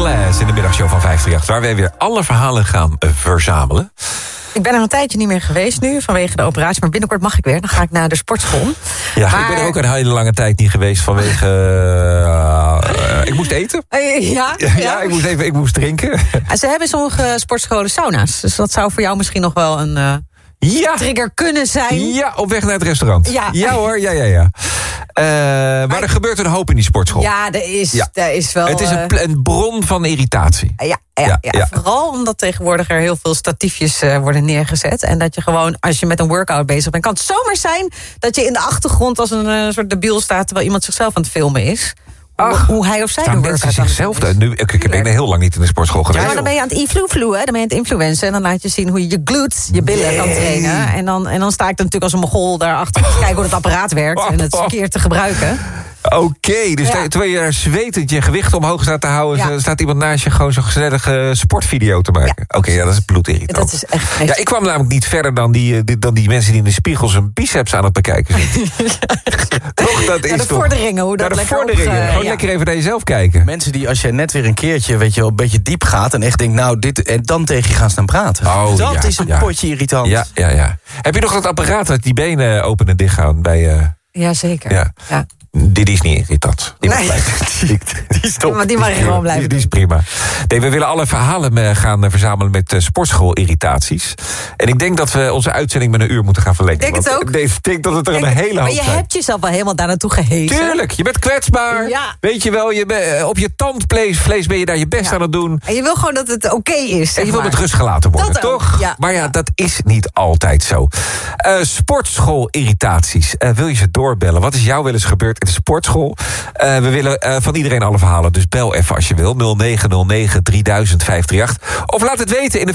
Glass in de middagshow van 538... waar wij weer alle verhalen gaan verzamelen. Ik ben er een tijdje niet meer geweest nu, vanwege de operatie. Maar binnenkort mag ik weer, dan ga ik naar de sportschool. Ja, maar ik ben er ook een hele lange tijd niet geweest vanwege... ik moest eten. Ja, ik moest drinken. Ze hebben sommige sportscholen sauna's. Dus dat zou voor jou misschien nog wel een... trigger kunnen zijn. Ja, op weg naar het restaurant. Ja hoor, ja. Maar er gebeurt een hoop in die sportschool. Ja, er is wel... Het is een bron van irritatie. Ja, vooral omdat tegenwoordig er heel veel statiefjes worden neergezet. En dat je gewoon, als je met een workout bezig bent... kan het zomaar zijn dat je in de achtergrond als een soort debiel staat... terwijl iemand zichzelf aan het filmen is. Hoe hij of zij de workout aan zichzelf ik ben heel lang niet in de sportschool geweest. Ja, maar dan ben je aan het influ-vloe, hè? Dan ben je aan het influencen. En dan laat je zien hoe je je glutes, je billen kan trainen. En dan sta ik er natuurlijk als een mogol daarachter... te kijken hoe het apparaat werkt en het verkeerd te gebruiken. Oké, dus terwijl je daar zwetend je gewicht omhoog staat te houden... staat iemand naast je gewoon zo'n gezellige sportvideo te maken. Oké, dat is bloedirritant. Dat is echt ik kwam namelijk niet verder dan die mensen die in de spiegels hun biceps aan het bekijken zijn. Toch, dat is de vorderingen, hoe dat lekker gewoon lekker even naar jezelf kijken. Mensen die, als je net weer een keertje, weet je wel, een beetje diep gaat... en echt denkt, nou, dit... en dan tegen je gaan staan praten. Dat is een potje irritant. Ja. Heb je nog dat apparaat dat die benen open en dicht gaan bij... Jazeker. Ja. Dit is niet irritant. Die is top. Maar die mag gewoon blijven. Die is prima. Nee, we willen alle verhalen gaan verzamelen met sportschool-irritaties. En ik denk dat we onze uitzending met een uur moeten gaan verlengen. Ik denk het ook. Ik denk dat het er een hele hoop zijn. Maar je hebt jezelf wel helemaal daar naartoe gehezen. Tuurlijk, je bent kwetsbaar. Ja. Weet je wel, op je tandvlees ben je daar je best aan het doen. En je wil gewoon dat het oké is. En je wil met rust gelaten worden, toch? Ja. Maar dat is niet altijd zo. Sportschool-irritaties. Wil je ze doorbellen? Wat is jou wel eens gebeurd in de sportschool? We willen van iedereen alle verhalen, dus bel even als je wil. 0909 3000 538. Of laat het weten in de